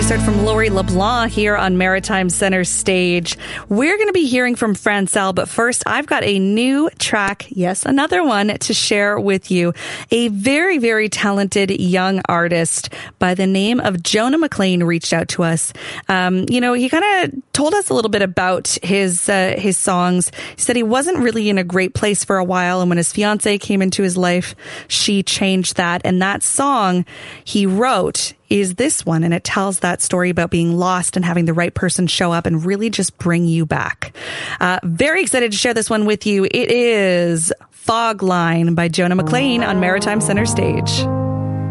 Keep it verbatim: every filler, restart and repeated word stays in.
just heard from Lori LeBlanc here on Maritime Center Stage. We're going to be hearing from Francel, but first I've got a new track, yes, another one to share with you. A very, very talented young artist by the name of Jonah McLean reached out to us. Um, you know, he kind of told us a little bit about his uh, his songs. He said he wasn't really in a great place for a while, and when his fiancée came into his life, she changed that. And that song he wrote is this one, and it tells that story about being lost and having the right person show up and really just bring you back. Uh, very excited to share this one with you. It is Fog Line by Jonah McLean on Maritime Center Stage.